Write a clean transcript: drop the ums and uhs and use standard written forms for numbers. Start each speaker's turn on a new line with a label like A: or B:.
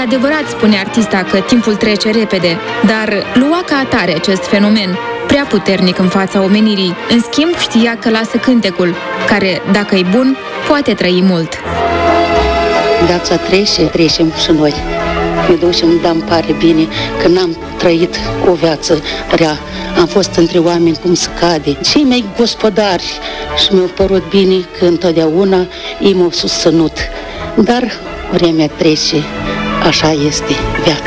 A: adevărat, spune artista, că timpul trece repede, dar lua ca atare acest fenomen, prea puternic în fața omenirii. În schimb, știa că lasă cântecul, care, dacă e bun, poate trăi mult.
B: Viața trecem și noi. Ne ducem, dar îmi pare bine că n-am trăit o viață rea. Am fost între oameni cum se cade. Cei mei gospodari și mi-au părut bine că întotdeauna ei m-au susținut. Dar vremea trece, așa este viața.